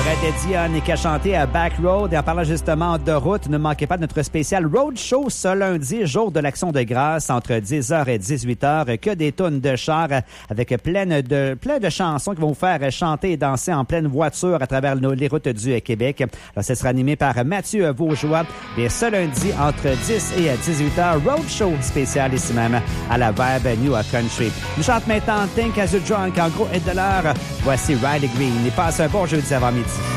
Dion qui a chanté à Back Road. Et en parlant justement de route, ne manquez pas de notre spécial Road Show ce lundi, jour de l'Action de grâce, entre 10h et 18h. Que des tonnes de chars avec plein de chansons qui vont vous faire chanter et danser en pleine voiture à travers les routes du Québec. Alors, ce sera animé par Mathieu Vaugeois. Et ce lundi, entre 10 et 18h, Road Show spécial ici même à la Vibe New Country. Nous chante maintenant Think As You Drunk, en gros, et de l'heure. Voici Riley Green. Il passe un bon jeudi avant midi.